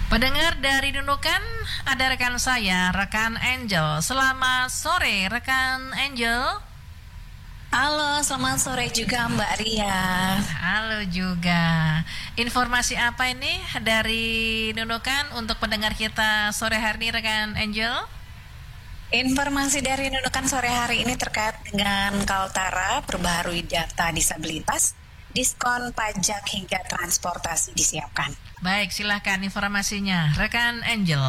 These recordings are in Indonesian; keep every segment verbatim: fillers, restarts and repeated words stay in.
Pendengar dari Nunukan, ada rekan saya, rekan Angel. Selamat sore, rekan Angel. Halo, selamat sore juga Mbak Ria. Halo juga. Informasi apa ini dari Nunukan untuk pendengar kita sore hari ini, rekan Angel? Informasi dari Nunukan sore hari ini terkait dengan Kaltara, perbaharui data disabilitas, diskon pajak hingga transportasi disiapkan. Baik, silahkan informasinya, rekan Angel.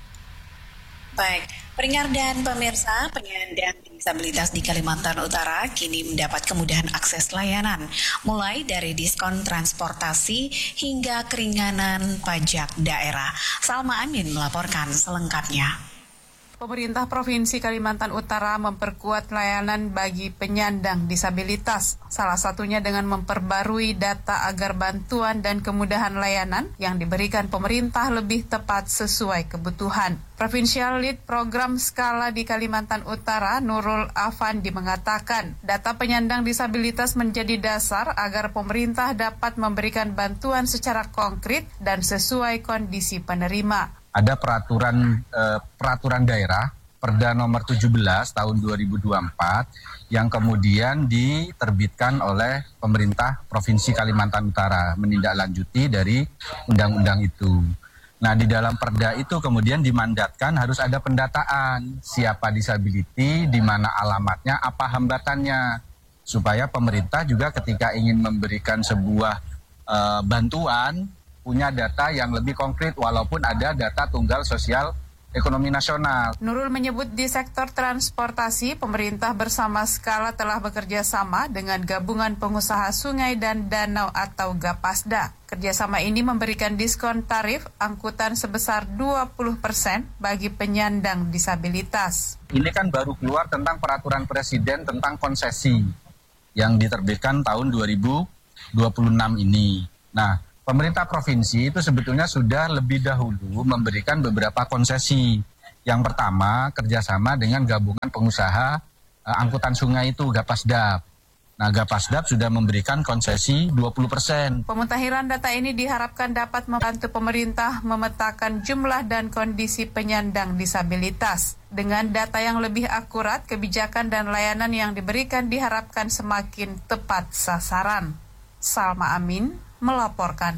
Baik, pendengar dan pemirsa, penyandang disabilitas di Kalimantan Utara kini mendapat kemudahan akses layanan, mulai dari diskon transportasi hingga keringanan pajak daerah. Salma Amin melaporkan selengkapnya. Pemerintah Provinsi Kalimantan Utara memperkuat layanan bagi penyandang disabilitas, salah satunya dengan memperbarui data agar bantuan dan kemudahan layanan yang diberikan pemerintah lebih tepat sesuai kebutuhan. Provincial Lead Program Skala di Kalimantan Utara, Nurul Afandi mengatakan, data penyandang disabilitas menjadi dasar agar pemerintah dapat memberikan bantuan secara konkret dan sesuai kondisi penerima. Ada peraturan eh, peraturan daerah Perda nomor tujuh belas tahun dua ribu dua puluh empat yang kemudian diterbitkan oleh pemerintah Provinsi Kalimantan Utara menindaklanjuti dari undang-undang itu. Nah, di dalam perda itu kemudian dimandatkan harus ada pendataan siapa disability, di mana alamatnya, apa hambatannya, supaya pemerintah juga ketika ingin memberikan sebuah eh, bantuan punya data yang lebih konkret walaupun ada data tunggal sosial ekonomi nasional. Nurul menyebut di sektor transportasi, pemerintah bersama Skala telah bekerja sama dengan Gabungan Pengusaha Sungai dan Danau atau Gapasda. Kerjasama ini memberikan diskon tarif angkutan sebesar dua puluh persen bagi penyandang disabilitas. Ini kan baru keluar tentang peraturan presiden tentang konsesi yang diterbitkan tahun dua ribu dua puluh enam ini. Nah, pemerintah provinsi itu sebetulnya sudah lebih dahulu memberikan beberapa konsesi. Yang pertama, kerjasama dengan Gabungan Pengusaha eh, Angkutan Sungai itu, Gapasdap. Nah, Gapasdap sudah memberikan konsesi dua puluh persen. Pemutahiran data ini diharapkan dapat membantu pemerintah memetakan jumlah dan kondisi penyandang disabilitas. Dengan data yang lebih akurat, kebijakan dan layanan yang diberikan diharapkan semakin tepat sasaran. Salma Amin melaporkan.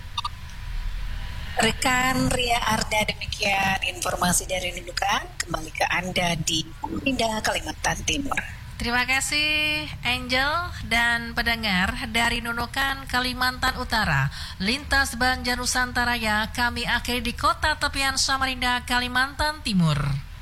Rekan Ria Arda, demikian informasi dari Nunukan. Kembali ke Anda di Samarinda, Kalimantan Timur. Terima kasih Angel dan pendengar dari Nunukan, Kalimantan Utara. Lintas Banjar Nusantara ya kami akhiri di kota tepian Samarinda, Kalimantan Timur.